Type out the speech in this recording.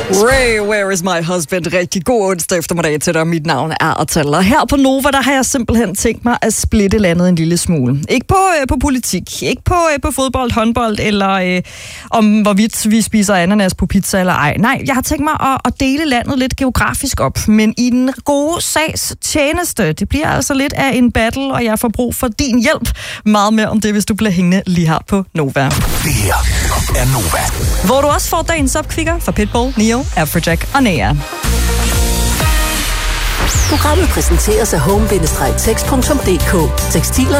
Ray, where is my husband? Rigtig god onsdag eftermiddag til dig. Mit navn er Atala. Her på Nova, der har jeg simpelthen tænkt mig at splitte landet en lille smule. Ikke på politik, ikke på fodbold, håndbold, eller om hvorvidt vi spiser ananas på pizza eller ej. Nej, jeg har tænkt mig at dele landet lidt geografisk op, men i den gode sags tjeneste. Det bliver altså lidt af en battle, og jeg får brug for din hjælp. Meget mere om det, hvis du bliver hængende lige her på Nova. Det her er Nova. Hvor du også får dagens opkvikker fra Pitbull, Neo, Afrojack og Nea. Programmet præsenteres af home-text.dk. Tekstiler